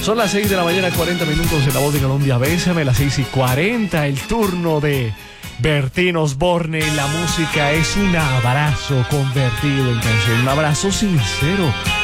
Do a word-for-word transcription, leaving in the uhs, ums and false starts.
Son las seis de la mañana, cuarenta minutos en La Voz de Colombia. Bésame, las seis y cuarenta, el turno de Bertín Osborne. La música es un abrazo convertido en canción, un abrazo sincero